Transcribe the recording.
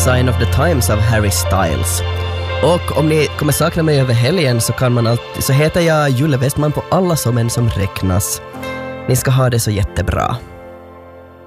Sign of the Times av Harry Styles. Och om ni kommer sakna mig över helgen så heter jag Julle Westman på alla som räknas. Ni ska ha det så jättebra.